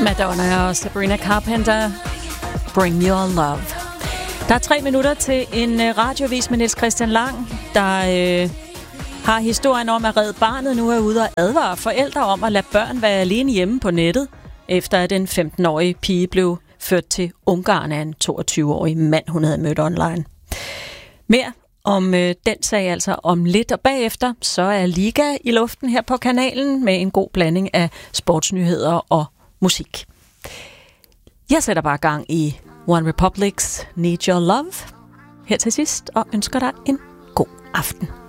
Madonna og Sabrina Carpenter, Bring Your Love. Der er 3 minutter til en radiovis med Niels Christian Lang, der har historien om, at Red Barnet nu er ude og advare forældre om at lade børn være alene hjemme på nettet, efter at en 15-årig pige blev ført til Ungarn af en 22-årig mand, hun havde mødt online. Mere om den sag altså om lidt, og bagefter så er Liga i luften her på kanalen med en god blanding af sportsnyheder og musik. Jeg sætter bare gang i One Republic's Need Your Love her til sidst, og ønsker dig en god aften.